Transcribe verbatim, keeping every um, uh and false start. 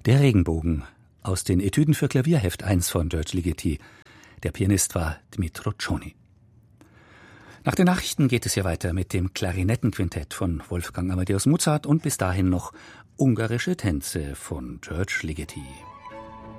Der Regenbogen aus den Etüden für Klavier Heft eins von György Ligeti. Der Pianist war Dmytro Tschoni. Nach den Nachrichten geht es hier weiter mit dem Klarinettenquintett von Wolfgang Amadeus Mozart und bis dahin noch ungarische Tänze von György Ligeti.